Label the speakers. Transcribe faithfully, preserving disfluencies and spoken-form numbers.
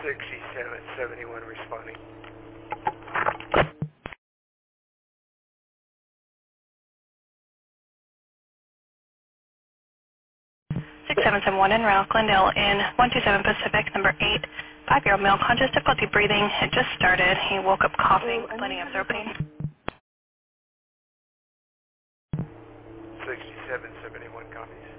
Speaker 1: sixty-seven seventy-one responding.
Speaker 2: six seven seven one en route, Glendale in one two seven Pacific, number eight. Five-year-old male, conscious difficulty breathing. It just started. He woke up coughing, complaining of throat pain.
Speaker 1: sixty-seven seventy-one copies.